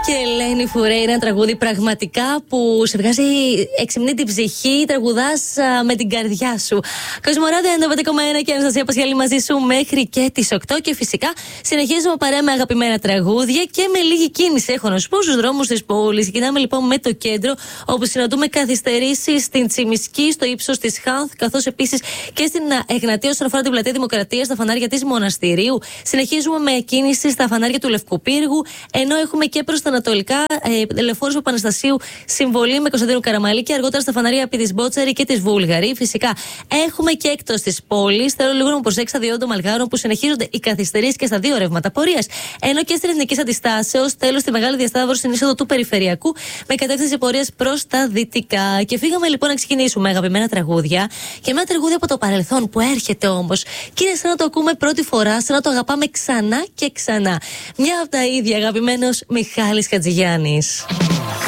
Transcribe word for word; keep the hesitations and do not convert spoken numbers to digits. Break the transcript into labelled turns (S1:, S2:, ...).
S1: και Ελένη Φουρέιρα, ένα τραγούδι πραγματικά που σε βγάζει, εξυμνεί την ψυχή, τραγουδάς με την καρδιά σου. Κοσμοράδιο ενενήντα πέντε κόμμα ένα και Αναστασία Πασχαλή μαζί σου μέχρι και τις οκτώ. Και φυσικά συνεχίζουμε παρέα με αγαπημένα τραγούδια και με λίγη κίνηση. Έχω να σου πω στους δρόμους της πόλης. Ξεκινάμε λοιπόν με το κέντρο, όπου συναντούμε καθυστερήσεις στην Τσιμισκή, στο ύψος της Χάνθ, καθώς επίσης και στην Εγνατία όσον αφορά την πλατεία Δημοκρατίας, στα φανάρια της Μοναστηρίου. Συνεχίζουμε με κίνηση στα φανάρια του Λευκού Πύργου, ενώ έχουμε και προς τα ανατολικά ε, Λεωφόρος Παπαναστασίου συμβολή με Κωνσταντίνου Καραμαλή και αργότερα στα φανάρια επί της Μπότσαρη και της Βούλγαρη. Φυσικά έχουμε και εκτός της πόλης. Θέλω λίγο να προσέξετε διόντων Μαλγάρων που συνεχίζονται οι καθυστερήσεις και στα δύο ρεύματα πορείας. Ενώ και στην Εθνική Αντιστάσεως, τέλος στη Μεγάλη Διασταύρωση στην είσοδο του Περιφερειακού με κατεύθυνση πορείας προς τα δυτικά. Και φύγαμε λοιπόν να ξεκινήσουμε αγαπημένα τραγούδια και με ένα τραγούδι από το παρελθόν που έρχεται όμως και είναι σαν να το ακούμε πρώτη φορά, σαν να το αγαπάμε ξανά και ξανά. Μια από τα ίδια, αγαπημένος Μιχάλης Χατζηγιάννης.